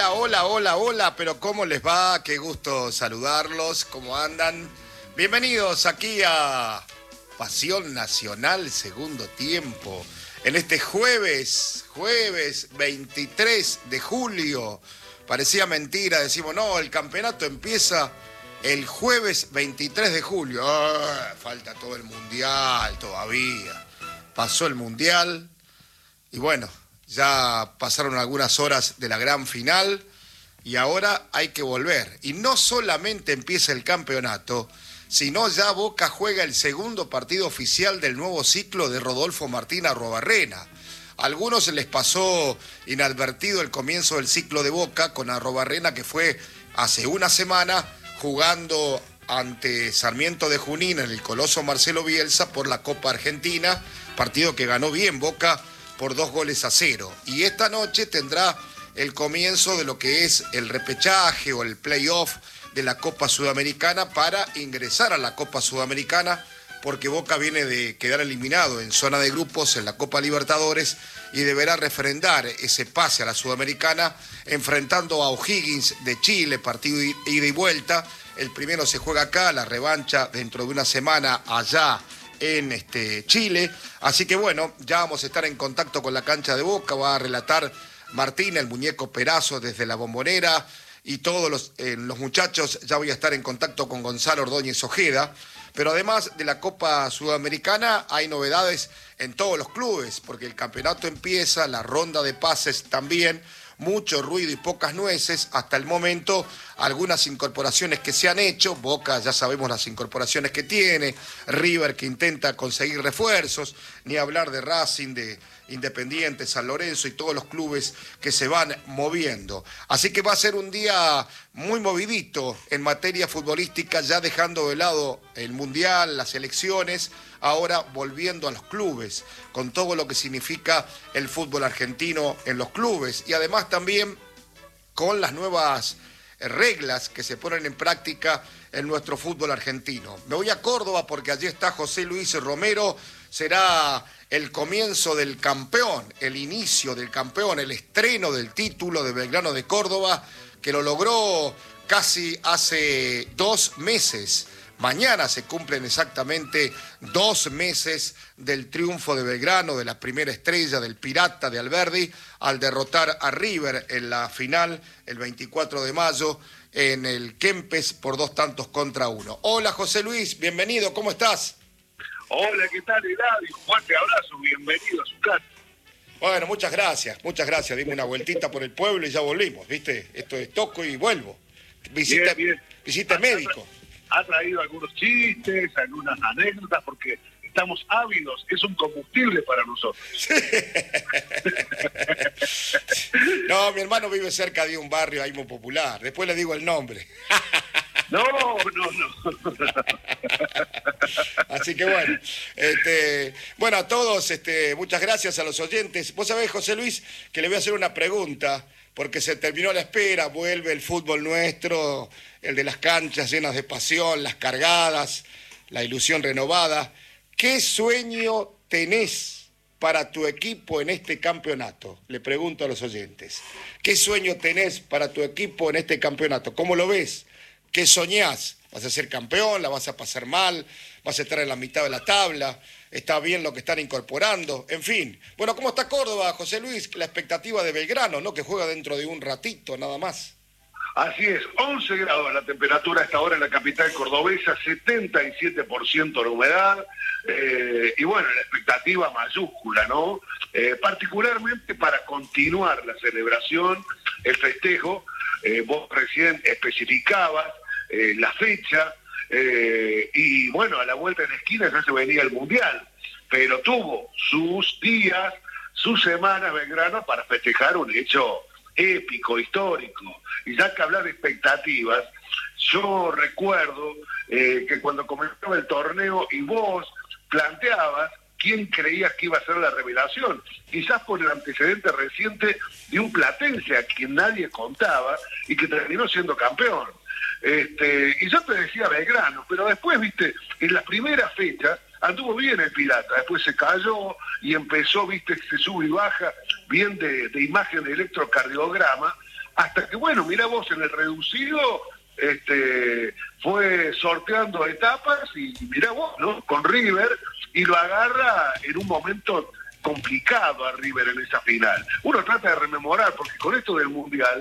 Hola, hola, hola, hola, pero ¿cómo les va? Qué gusto saludarlos, ¿cómo andan? Bienvenidos aquí a Pasión Nacional, segundo tiempo, en este jueves 23 de julio. Parecía mentira, decimos, no, el campeonato empieza el jueves 23 de julio. Falta todo el mundial todavía. Pasó el mundial y bueno, ya pasaron algunas horas de la gran final y ahora hay que volver. Y no solamente empieza el campeonato, sino ya Boca juega el segundo partido oficial del nuevo ciclo de Rodolfo Martín Arrobarrena. A algunos les pasó inadvertido el comienzo del ciclo de Boca con Arrobarrena, que fue hace una semana jugando ante Sarmiento de Junín en el Coloso Marcelo Bielsa por la Copa Argentina, partido que ganó bien Boca por 2-0. Y esta noche tendrá el comienzo de lo que es el repechaje o el playoff de la Copa Sudamericana para ingresar a la Copa Sudamericana, porque Boca viene de quedar eliminado en zona de grupos en la Copa Libertadores y deberá refrendar ese pase a la Sudamericana enfrentando a O'Higgins de Chile, partido ida y vuelta. El primero se juega acá, la revancha dentro de una semana allá en Chile. Así que bueno, ya vamos a estar en contacto con la cancha de Boca. Va a relatar Martín, el muñeco Perazo, desde la Bombonera, y todos los muchachos. Ya voy a estar en contacto con Gonzalo Ordóñez Ojeda. Pero además de la Copa Sudamericana hay novedades en todos los clubes, porque el campeonato empieza, la ronda de pases también. Mucho ruido y pocas nueces hasta el momento. Algunas incorporaciones que se han hecho. Boca, ya sabemos las incorporaciones que tiene. River, que intenta conseguir refuerzos. Ni hablar de Racing, de Independiente, San Lorenzo y todos los clubes que se van moviendo. Así que va a ser un día muy movidito en materia futbolística, ya dejando de lado el Mundial, las elecciones, ahora volviendo a los clubes, con todo lo que significa el fútbol argentino en los clubes y además también con las nuevas reglas que se ponen en práctica en nuestro fútbol argentino. Me voy a Córdoba porque allí está José Luis Romero. Será el comienzo del campeón, el inicio del campeón, el estreno del título de Belgrano de Córdoba, que lo logró casi hace 2 meses. Mañana se cumplen exactamente 2 meses del triunfo de Belgrano, de la primera estrella del Pirata de Alberdi, al derrotar a River en la final el 24 de mayo en el Kempes por 2-1. Hola José Luis, bienvenido, ¿cómo estás? Hola, ¿qué tal, Eladio? Fuerte abrazo, bienvenido a su casa. Bueno, muchas gracias. Dimos una vueltita por el pueblo y ya volvimos, ¿viste? Esto es toco y vuelvo. Visita médico. Ha traído algunos chistes, algunas anécdotas, porque estamos ávidos, es un combustible para nosotros. Sí. No, mi hermano vive cerca de un barrio ahí muy popular, después le digo el nombre. No. Así que bueno, bueno, a todos, muchas gracias a los oyentes. Vos sabés, José Luis, que le voy a hacer una pregunta, porque se terminó la espera, vuelve el fútbol nuestro, el de las canchas llenas de pasión, las cargadas, la ilusión renovada. ¿Qué sueño tenés para tu equipo en este campeonato? Le pregunto a los oyentes. ¿Qué sueño tenés para tu equipo en este campeonato? ¿Cómo lo ves? ¿Qué soñás? ¿Vas a ser campeón? ¿La vas a pasar mal? ¿Vas a estar en la mitad de la tabla? ¿Está bien lo que están incorporando? En fin. Bueno, ¿cómo está Córdoba, José Luis? La expectativa de Belgrano, ¿no? Que juega dentro de un ratito, nada más. Así es, 11 grados la temperatura a esta hora en la capital cordobesa, 77% la humedad, y bueno, la expectativa mayúscula, ¿no? Particularmente para continuar la celebración, el festejo. Vos recién especificabas la fecha, y bueno, a la vuelta en la esquina ya se venía el Mundial, pero tuvo sus días, sus semanas Belgrano para festejar un hecho épico, histórico. Y ya que hablar de expectativas, yo recuerdo que cuando comenzaba el torneo y vos planteabas quién creías que iba a ser la revelación, quizás por el antecedente reciente de un platense a quien nadie contaba y que terminó siendo campeón. Y yo te decía Belgrano, pero después, viste, en la primera fecha anduvo bien el Pirata, después se cayó y empezó, viste, se sube y baja, bien de imagen de electrocardiograma, hasta que, bueno, mirá vos, en el reducido fue sorteando etapas y mirá vos, ¿no? Con River, y lo agarra en un momento complicado a River en esa final. Uno trata de rememorar, porque con esto del Mundial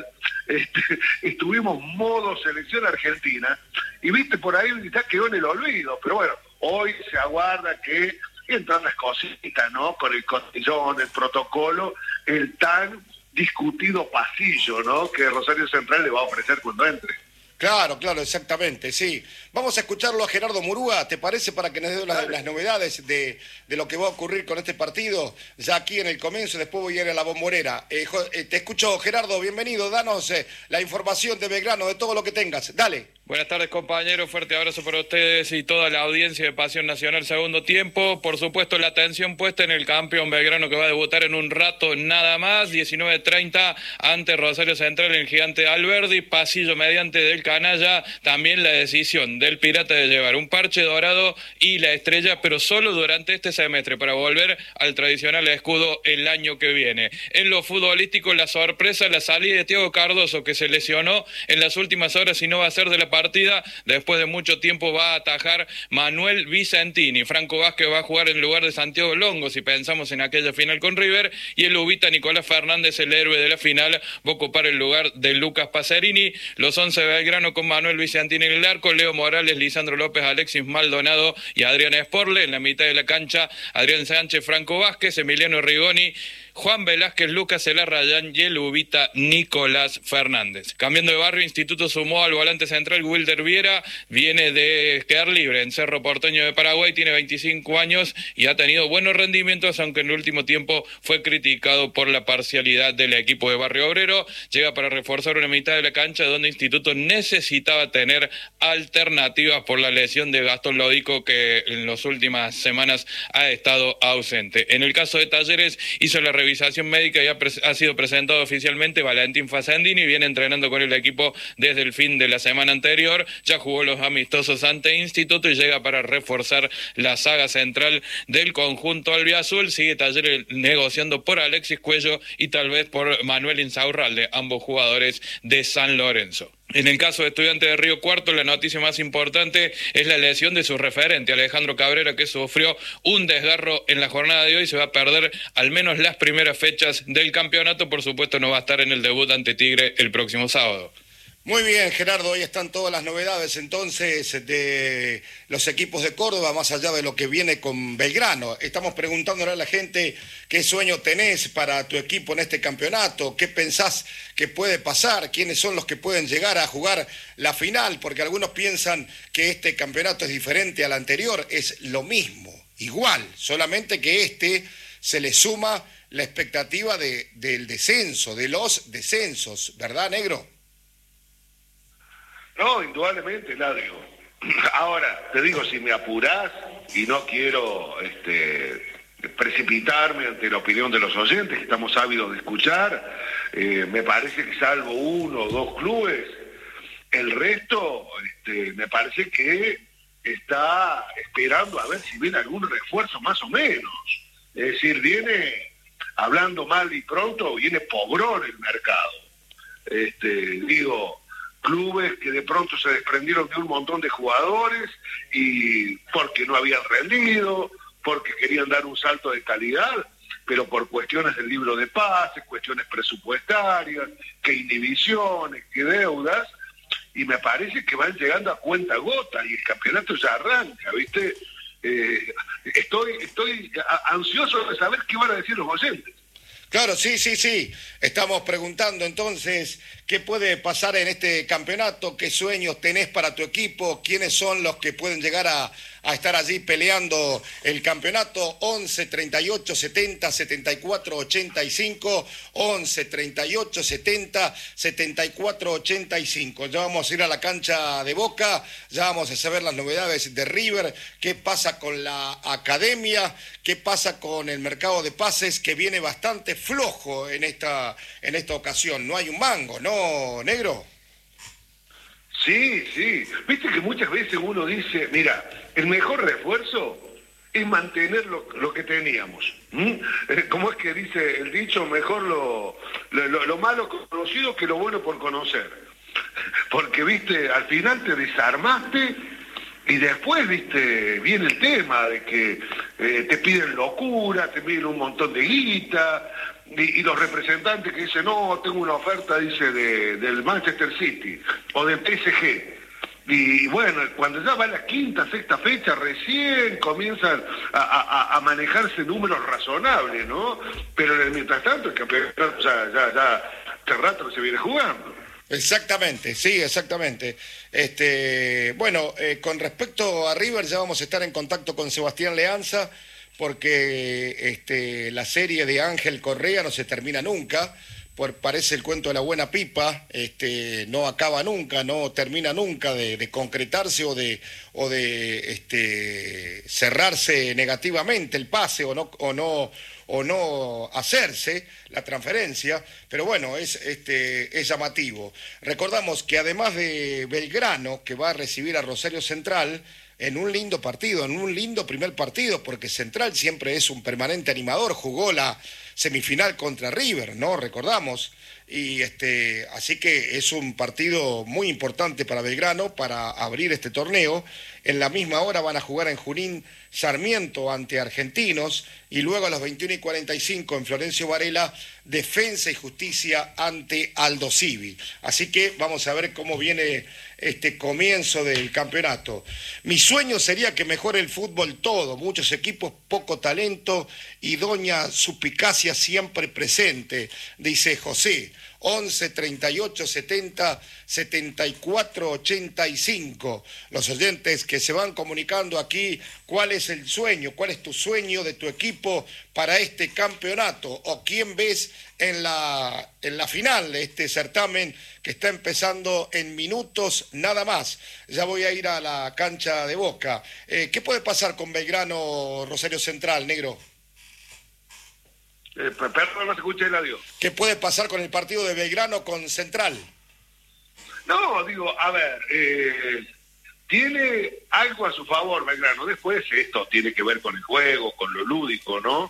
estuvimos modo selección argentina, y viste, por ahí quizás quedó en el olvido, pero bueno, hoy se aguarda que entran las cositas, ¿no? Con el cotillón, el protocolo, el tan discutido pasillo, ¿no? Que Rosario Central le va a ofrecer cuando entre. Claro, claro, exactamente, sí. Vamos a escucharlo a Gerardo Murúa, ¿te parece? Para que nos dé las novedades de lo que va a ocurrir con este partido, ya aquí en el comienzo, después voy a ir a la Bombonera. Te escucho, Gerardo, bienvenido, danos la información de Belgrano, de todo lo que tengas, dale. Buenas tardes, compañeros, fuerte abrazo para ustedes y toda la audiencia de Pasión Nacional segundo tiempo. Por supuesto, la atención puesta en el campeón Belgrano, que va a debutar en un rato nada más, 19:30 ante Rosario Central en el Gigante Alberdi, pasillo mediante del canalla. También la decisión del Pirata de llevar un parche dorado y la estrella, pero solo durante este semestre, para volver al tradicional escudo el año que viene. En lo futbolístico, la sorpresa, la salida de Thiago Cardoso, que se lesionó en las últimas horas y no va a ser de la partida. Después de mucho tiempo va a atajar Manuel Vicentini. Franco Vázquez va a jugar en lugar de Santiago Longo, si pensamos en aquella final con River, y el ubita Nicolás Fernández, el héroe de la final, va a ocupar el lugar de Lucas Pacerini. Los 11 de Belgrano con Manuel Vicentini en el arco, Leo Morales, Lisandro López, Alexis Maldonado y Adrián Esporle. En la mitad de la cancha, Adrián Sánchez, Franco Vázquez, Emiliano Rigoni, Juan Velázquez, Lucas Elarrayán y el ubita Nicolás Fernández. Cambiando de barrio, Instituto sumó al volante central Wilder Viera, viene de quedar libre en Cerro Porteño de Paraguay, tiene 25 años y ha tenido buenos rendimientos, aunque en el último tiempo fue criticado por la parcialidad del equipo de Barrio Obrero. Llega para reforzar una mitad de la cancha donde Instituto necesitaba tener alternativas por la lesión de Gastón Lodico, que en las últimas semanas ha estado ausente. En el caso de Talleres, hizo la revisación médica y ha sido presentado oficialmente Valentín Facendini, viene entrenando con el equipo desde el fin de la semana anterior, ya jugó los amistosos ante Instituto y llega para reforzar la saga central del conjunto albiazul. Sigue Talleres negociando por Alexis Cuello y tal vez por Manuel Insaurralde, ambos jugadores de San Lorenzo. En el caso de Estudiantes de Río Cuarto, la noticia más importante es la lesión de su referente, Alejandro Cabrera, que sufrió un desgarro en la jornada de hoy. Se va a perder al menos las primeras fechas del campeonato. Por supuesto, no va a estar en el debut ante Tigre el próximo sábado. Muy bien, Gerardo, ahí están todas las novedades entonces de los equipos de Córdoba, más allá de lo que viene con Belgrano. Estamos preguntándole a la gente qué sueño tenés para tu equipo en este campeonato, qué pensás que puede pasar, quiénes son los que pueden llegar a jugar la final, porque algunos piensan que este campeonato es diferente al anterior, es lo mismo, igual, solamente que se le suma la expectativa del descenso, de los descensos, ¿verdad, Negro? No, indudablemente, Ladrio. Ahora, te digo, si me apurás, y no quiero precipitarme ante la opinión de los oyentes, que estamos ávidos de escuchar, me parece que salvo uno o dos clubes, el resto me parece que está esperando a ver si viene algún refuerzo más o menos. Es decir, viene, hablando mal y pronto, viene pobrón el mercado. Clubes que de pronto se desprendieron de un montón de jugadores y porque no habían rendido, porque querían dar un salto de calidad, pero por cuestiones del libro de pases, cuestiones presupuestarias, que inhibiciones, que deudas, y me parece que van llegando a cuenta gota y el campeonato ya arranca, ¿viste? Estoy ansioso de saber qué van a decir los oyentes. Claro, sí. Estamos preguntando entonces qué puede pasar en este campeonato, qué sueños tenés para tu equipo, quiénes son los que pueden llegar a estar allí peleando el campeonato. 11 38 70 74 85, 11 38 70 74 85. Ya vamos a ir a la cancha de Boca, ya vamos a saber las novedades de River, qué pasa con la academia, qué pasa con el mercado de pases, que viene bastante flojo en esta ocasión. No hay un mango, ¿no, Negro? Sí. Viste que muchas veces uno dice, mira, el mejor refuerzo es mantener lo que teníamos. ¿Cómo es que dice el dicho? Mejor lo malo conocido que lo bueno por conocer. Porque, viste, al final te desarmaste y después, viste, viene el tema de que te piden locura, te piden un montón de guita, y los representantes que dicen, no, tengo una oferta, dice, del Manchester City o del PSG. Y bueno, cuando ya va a la quinta, sexta fecha, recién comienzan a manejarse números razonables, ¿no? Pero en el mientras tanto el campeonato ya hace rato se viene jugando. Exactamente, sí, exactamente. Bueno, con respecto a River ya vamos a estar en contacto con Sebastián Leanza porque la serie de Ángel Correa no se termina nunca. Parece el cuento de la buena pipa, no acaba nunca, no termina nunca de concretarse o de cerrarse negativamente el pase o no hacerse la transferencia, pero bueno, es llamativo. Recordamos que además de Belgrano, que va a recibir a Rosario Central, en un lindo partido, en un lindo primer partido, porque Central siempre es un permanente animador, jugó la semifinal contra River, ¿no? Recordamos, y así que es un partido muy importante para Belgrano para abrir este torneo. En la misma hora van a jugar en Junín Sarmiento ante Argentinos y luego a las 21:45 en Florencio Varela, Defensa y Justicia ante Aldo Civi. Así que vamos a ver cómo viene este comienzo del campeonato. Mi sueño sería que mejore el fútbol todo, muchos equipos, poco talento y doña suspicacia siempre presente, dice José. 11 38 70 74 85. Los oyentes que se van comunicando aquí, ¿cuál es el sueño? ¿Cuál es tu sueño de tu equipo para este campeonato? ¿O quién ves en la final de este certamen que está empezando en minutos nada más? Ya voy a ir a la cancha de Boca. ¿Qué puede pasar con Belgrano, Rosario Central, negro? Perdón, no se escucha el audio. ¿Qué puede pasar con el partido de Belgrano con Central? No, digo, a ver, tiene algo a su favor Belgrano. Después esto tiene que ver con el juego, con lo lúdico, ¿no?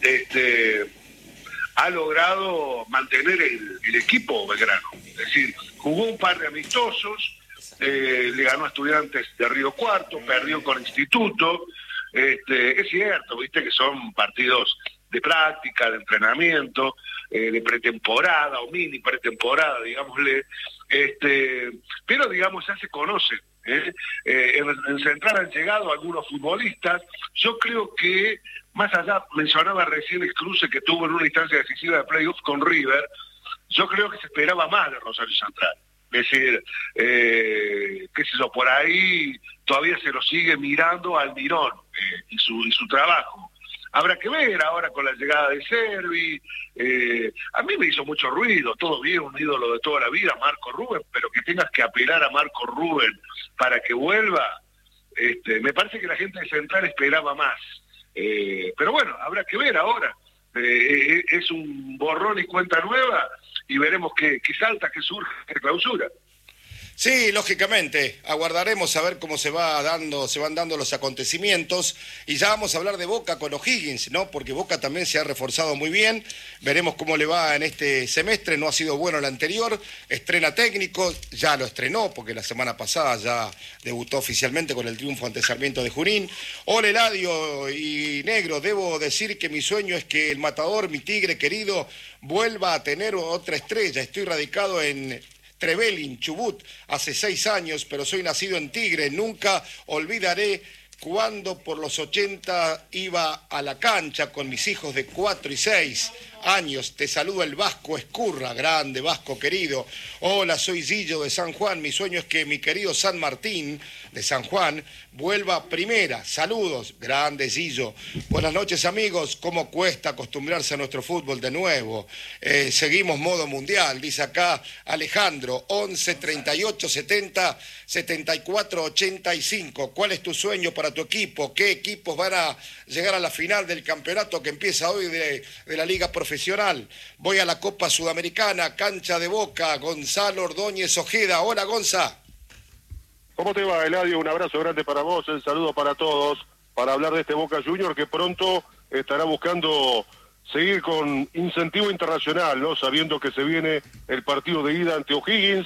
Ha logrado mantener el equipo Belgrano. Es decir, jugó un par de amistosos, le ganó a Estudiantes de Río Cuarto, perdió con Instituto. Es cierto, viste que son partidos de práctica, de entrenamiento, de pretemporada o mini pretemporada, digámosle, pero digamos ya se conocen. En Central han llegado algunos futbolistas. Yo creo que, más allá, mencionaba recién el cruce que tuvo en una instancia decisiva de playoff con River, yo creo que se esperaba más de Rosario Central. Es decir, qué sé yo, por ahí todavía se lo sigue mirando al Mirón y su trabajo. Habrá que ver ahora con la llegada de Servi. A mí me hizo mucho ruido, todo bien, un ídolo de toda la vida, Marco Rubén, pero que tengas que apelar a Marco Rubén para que vuelva, me parece que la gente de Central esperaba más. Pero bueno, habrá que ver ahora. Es un borrón y cuenta nueva y veremos qué salta, qué surge, qué clausura. Sí, lógicamente, aguardaremos a ver cómo se van dando los acontecimientos y ya vamos a hablar de Boca con O'Higgins, ¿no? Porque Boca también se ha reforzado muy bien, veremos cómo le va en este semestre, no ha sido bueno el anterior, estrena técnico, ya lo estrenó porque la semana pasada ya debutó oficialmente con el triunfo ante Sarmiento de Junín. Hola Eladio y Negro, debo decir que mi sueño es que el Matador, mi tigre querido, vuelva a tener otra estrella, estoy radicado en Trevelin, Chubut, hace 6 años, pero soy nacido en Tigre. Nunca olvidaré cuando por los 80 iba a la cancha con mis hijos de 4 y 6 años. Te saludo el Vasco Escurra, grande Vasco querido. Hola, soy Gillo de San Juan. Mi sueño es que mi querido San Martín de San Juan vuelva a primera. Saludos, grande Gillo. Buenas noches amigos. ¿Cómo cuesta acostumbrarse a nuestro fútbol de nuevo? Seguimos modo mundial, dice acá Alejandro. 11 38 70 74 85. ¿Cuál es tu sueño para tu equipo? ¿Qué equipos van a llegar a la final del campeonato que empieza hoy de la Liga Profesional? Voy a la Copa Sudamericana, cancha de Boca, Gonzalo Ordóñez Ojeda. Hola Gonza. ¿Cómo te va, Eladio? Un abrazo grande para vos, el saludo para todos. para hablar de este Boca Junior que pronto estará buscando seguir con incentivo internacional, ¿no? Sabiendo que se viene el partido de ida ante O'Higgins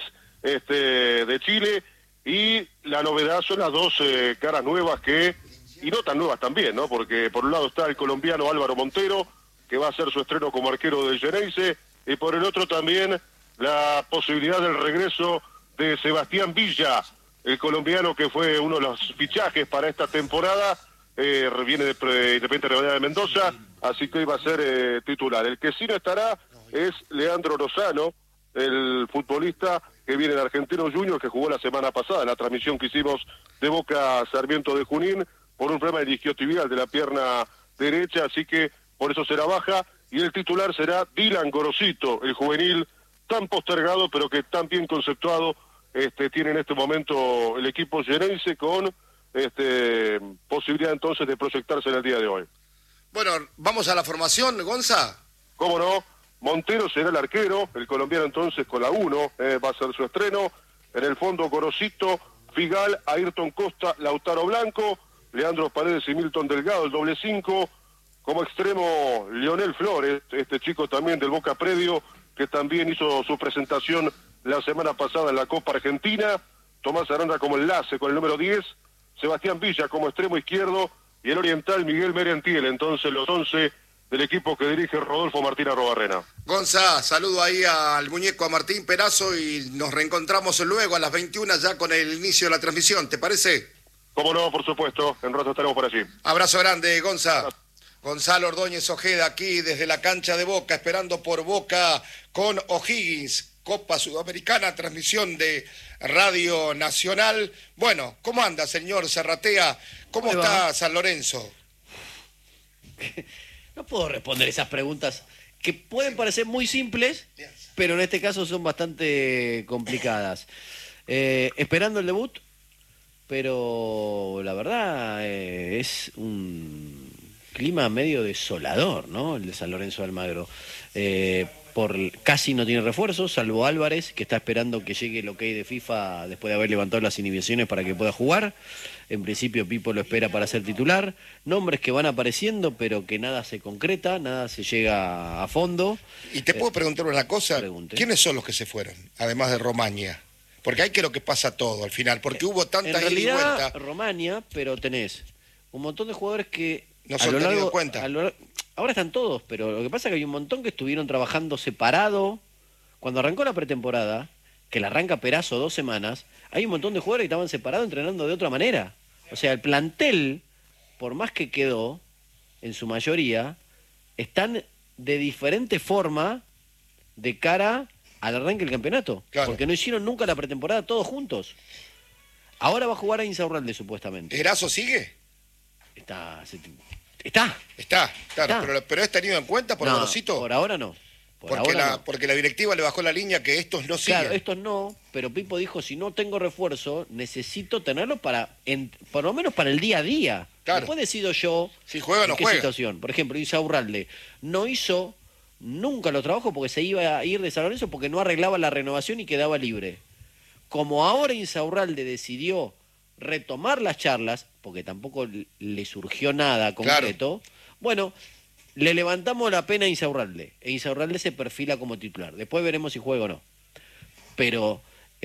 de Chile, y la novedad son las dos caras nuevas y no tan nuevas también, ¿no? Porque por un lado está el colombiano Álvaro Montero, que va a hacer su estreno como arquero del Xeneize, y por el otro también la posibilidad del regreso de Sebastián Villa, el colombiano que fue uno de los fichajes para esta temporada, viene de Independiente Rivadavia de Mendoza, así que hoy va a ser titular. El que sí no estará es Leandro Lozano, el futbolista que viene de Argentino Junior, que jugó la semana pasada en la transmisión que hicimos de Boca Sarmiento de Junín, por un problema de isquiotibial de la pierna derecha, así que por eso será baja, y el titular será Dylan Gorosito, el juvenil tan postergado, pero que tan bien conceptuado tiene en este momento el equipo xeneize, con posibilidad entonces de proyectarse en el día de hoy. Bueno, vamos a la formación, Gonza. ¿Cómo no? Montero será el arquero, el colombiano entonces con la 1, va a ser su estreno. En el fondo, Gorosito, Figal, Ayrton Costa, Lautaro Blanco, Leandro Paredes y Milton Delgado, el doble 5. Como extremo, Leonel Flores, este chico también del Boca Predio, que también hizo su presentación la semana pasada en la Copa Argentina. Tomás Aranda como enlace con el número 10, Sebastián Villa como extremo izquierdo, y el oriental Miguel Merentiel, entonces los 11 del equipo que dirige Rodolfo Martín Arrobarrena. Gonza, saludo ahí al muñeco, a Martín Perazo, y nos reencontramos luego a las 21 ya con el inicio de la transmisión, ¿te parece? Cómo no, por supuesto, en rato estaremos por allí. Abrazo grande, Gonza. Gonzalo Ordóñez Ojeda aquí desde la cancha de Boca, esperando por Boca con O'Higgins, Copa Sudamericana, transmisión de Radio Nacional. Bueno, ¿cómo anda, señor Serratea? ¿Cómo está San Lorenzo? No puedo responder esas preguntas que pueden parecer muy simples, pero en este caso son bastante complicadas. Esperando el debut, pero la verdad es un clima medio desolador, ¿no? El de San Lorenzo de Almagro. Casi no tiene refuerzos, salvo Álvarez, que está esperando que llegue el ok de FIFA después de haber levantado las inhibiciones para que pueda jugar. En principio Pipo lo espera para ser titular. Nombres que van apareciendo, pero que nada se concreta, nada se llega a fondo. Y te puedo preguntar una cosa, pregunte. ¿Quiénes son los que se fueron, además de Romaña? Porque ahí creo que pasa todo al final, porque hubo tanta ida y realidad, vuelta. Romaña, pero tenés un montón de jugadores que no son tenidos en cuenta. Ahora están todos, pero lo que pasa es que hay un montón que estuvieron trabajando separado. Cuando arrancó la pretemporada, que la arranca Perazo 2 semanas, hay un montón de jugadores que estaban separados entrenando de otra manera. O sea, el plantel, por más que quedó, en su mayoría, están de diferente forma de cara al arranque del campeonato. Claro. Porque no hicieron nunca la pretemporada todos juntos. Ahora va a jugar a Insaurralde, supuestamente. ¿Erazo sigue? Está, claro, Está. Pero ¿es tenido en cuenta por Gorosito? Por ahora no. Porque la directiva le bajó la línea que estos no siguen. Claro, estos no, pero Pipo dijo, si no tengo refuerzo, necesito tenerlo por lo menos para el día a día. Claro. Después decido yo si juega o no en qué juega. situación. Por ejemplo, Insaurralde no hizo nunca los trabajos porque se iba a ir de San Lorenzo porque no arreglaba la renovación y quedaba libre. Como ahora Insaurralde decidió retomar las charlas, porque tampoco le surgió nada concreto, bueno, le levantamos la pena a Insaurralde, e Insaurralde se perfila como titular. Después veremos si juega o no. Pero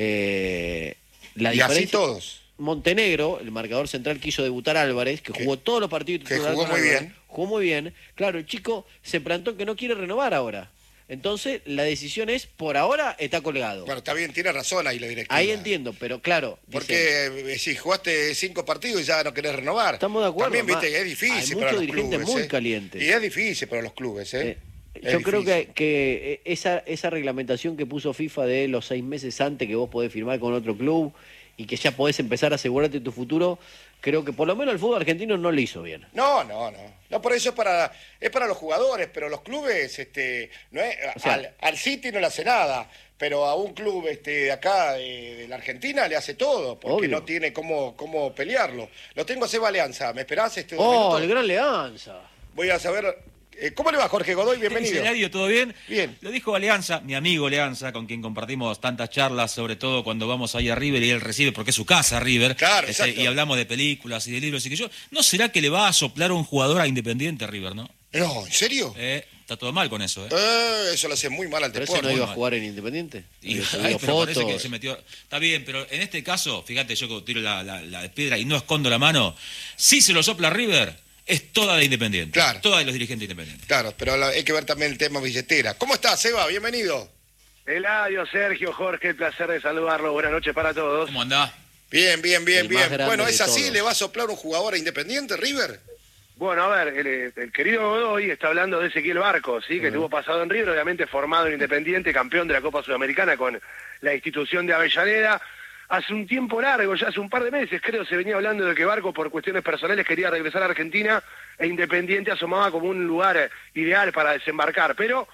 la y diferencia... así todos. Montenegro, el marcador central, quiso debutar a Álvarez, que jugó todos los partidos titulares. Que jugó muy bien. Jugó muy bien. Claro, el chico se plantó que no quiere renovar ahora. Entonces, la decisión es, por ahora, está colgado. Bueno, está bien, tiene razón ahí la directiva. Ahí entiendo, pero claro... Porque si jugaste 5 partidos y ya no querés renovar. Estamos de acuerdo. También, viste, es difícil para los clubes. Hay muchos dirigentes muy calientes. Y es difícil para los clubes, Yo creo que esa reglamentación que puso FIFA de los 6 meses antes que vos podés firmar con otro club y que ya podés empezar a asegurarte tu futuro, creo que por lo menos el fútbol argentino no lo hizo bien. No, por eso es para los jugadores, pero los clubes, no es, o sea, al City no le hace nada, pero a un club de acá, de la Argentina, le hace todo, porque obvio. no tiene cómo pelearlo. Lo tengo a Seba Alianza, ¿me esperás? Oh, el gran Leanza. Voy a saber ¿Cómo le va, Jorge Godoy? Bienvenido. ¿Qué dice Eladio? ¿Todo bien? Bien. Lo dijo Alianza, mi amigo Alianza, con quien compartimos tantas charlas, sobre todo cuando vamos ahí a River y él recibe, porque es su casa River. Claro, exacto. Y hablamos de películas y de libros y que yo. ¿No será que le va a soplar un jugador a Independiente a River, no? No, ¿en serio? Está todo mal con eso, Eso le hace muy mal al ¿Pero ese deporte. no iba a mal. jugar en Independiente? Y Había pero subido parece fotos. que se metió. Está bien, pero en este caso, fíjate, yo que tiro la piedra y no escondo la mano. Si se lo sopla River, es toda de Independiente. Claro. Toda de los dirigentes independientes. Claro, pero hay que ver también el tema billetera. ¿Cómo estás, Seba? Bienvenido. Eladio, Sergio, Jorge, el placer de saludarlo. Buenas noches para todos. ¿Cómo andás? Bien. El más grande Bueno, ¿es de así? todos. ¿Le va a soplar un jugador a Independiente, River? Bueno, a ver, el querido Godoy está hablando de Ezequiel Barco, ¿sí? Que tuvo pasado en River, obviamente formado en Independiente, campeón de la Copa Sudamericana con la institución de Avellaneda. Hace un tiempo largo, ya hace un par de meses, creo, se venía hablando de que Barco, por cuestiones personales, quería regresar a Argentina e Independiente asomaba como un lugar ideal para desembarcar. Pero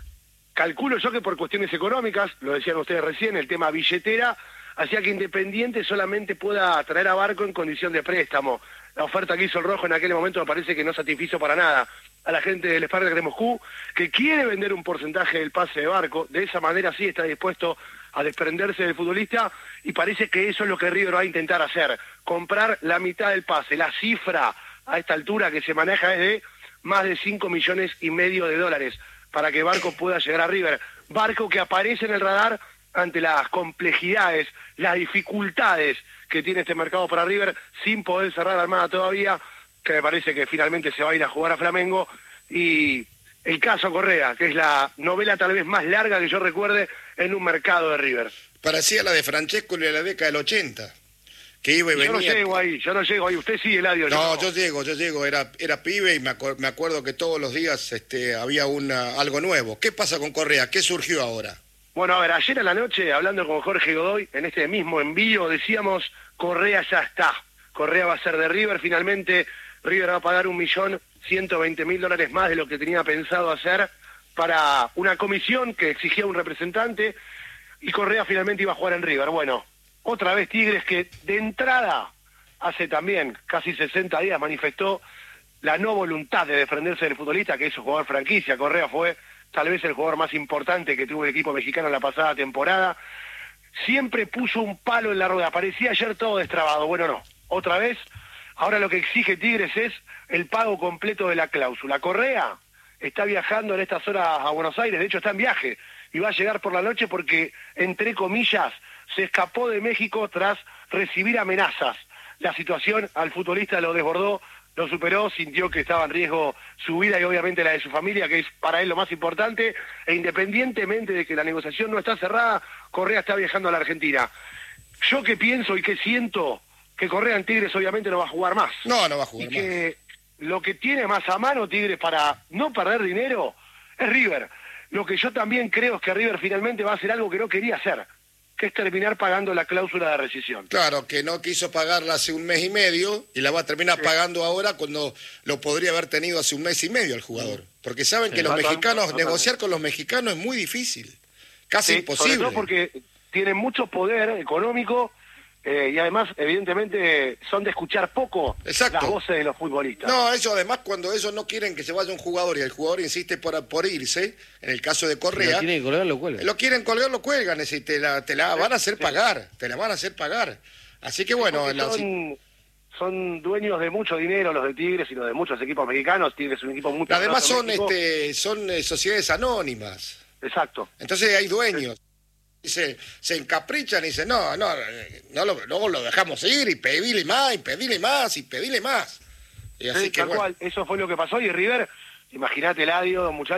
calculo yo que por cuestiones económicas, lo decían ustedes recién, el tema billetera, hacía que Independiente solamente pueda traer a Barco en condición de préstamo. La oferta que hizo el Rojo en aquel momento me parece que no satisfizo para nada a la gente del Spartak de Moscú, que quiere vender un porcentaje del pase de Barco. De esa manera sí está dispuesto a desprenderse del futbolista y parece que eso es lo que River va a intentar hacer, comprar la mitad del pase. La cifra a esta altura que se maneja es de más de 5,5 millones de dólares para que Barco pueda llegar a River. Barco que aparece en el radar ante las complejidades, las dificultades que tiene este mercado para River, sin poder cerrar la armada todavía, que me parece que finalmente se va a ir a jugar a Flamengo, y el caso Correa, que es la novela tal vez más larga que yo recuerde en un mercado de River. Parecía la de Francesco de la década del 80, que iba y venía. Yo no llego ahí, usted sí, Eladio. No, yo llego, era pibe y me acuerdo que todos los días había algo nuevo. ¿Qué pasa con Correa? ¿Qué surgió ahora? Bueno, a ver, ayer a la noche, hablando con Jorge Godoy, en este mismo envío, decíamos, Correa ya está. Correa va a ser de River, finalmente River va a pagar $1.120.000 más de lo que tenía pensado hacer para una comisión que exigía un representante, y Correa finalmente iba a jugar en River. Bueno, otra vez Tigres, que de entrada, hace también casi 60 días, manifestó la no voluntad de defenderse del futbolista, que es un jugador franquicia. Correa fue tal vez el jugador más importante que tuvo el equipo mexicano en la pasada temporada. Siempre puso un palo en la rueda, parecía ayer todo destrabado. Bueno, no, otra vez, ahora lo que exige Tigres es el pago completo de la cláusula. Correa está viajando en estas horas a Buenos Aires, de hecho está en viaje, y va a llegar por la noche porque, entre comillas, se escapó de México tras recibir amenazas. La situación al futbolista lo desbordó, lo superó, sintió que estaba en riesgo su vida y obviamente la de su familia, que es para él lo más importante, e independientemente de que la negociación no está cerrada, Correa está viajando a la Argentina. Yo que pienso y que siento que Correa en Tigres obviamente no va a jugar más. No va a jugar y que lo que tiene más a mano Tigres para no perder dinero es River. Lo que yo también creo es que River finalmente va a hacer algo que no quería hacer, que es terminar pagando la cláusula de rescisión. Claro, que no quiso pagarla hace un mes y medio y la va a terminar pagando ahora cuando lo podría haber tenido hace un mes y medio el jugador. Porque saben que los mexicanos, negociar con los mexicanos es muy difícil, casi imposible. Sobre todo porque tienen mucho poder económico y además, evidentemente, son de escuchar poco las voces de los futbolistas. No, eso además cuando ellos no quieren que se vaya un jugador y el jugador insiste por irse, en el caso de Correa, lo quieren colgar, lo cuelgan. Lo quieren colgar, lo cuelgan, y te la van a hacer pagar, te la van a hacer pagar. Así que bueno... Son dueños de mucho dinero los de Tigres y los de muchos equipos mexicanos. Tigres es un equipo muy... Además son sociedades anónimas. Exacto. Entonces hay dueños. Se encaprichan y dicen, luego lo dejamos ir y pedirle más, y pedirle más, y pedirle más. Y así sí, tal cual, eso fue lo que pasó. Y River, imagínate, Eladio, muchachos,